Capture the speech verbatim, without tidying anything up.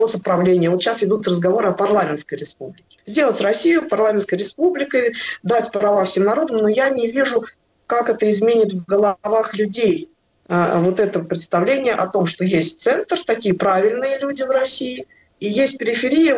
способ правления. Вот сейчас идут разговоры о парламентской республике. Сделать Россию парламентской республикой, дать права всем народам, но я не вижу, как это изменит в головах людей. Вот это представление о том, что есть центр, такие правильные люди в России, и есть периферия.